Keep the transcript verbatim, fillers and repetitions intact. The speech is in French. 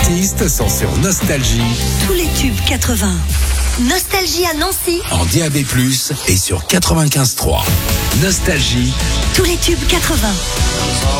artistes sont sur Nostalgie. Tous les tubes quatre-vingts. Nostalgie à Nancy. En D A B plus, et sur quatre-vingt-quinze trois. Nostalgie. Tous les tubes quatre-vingts.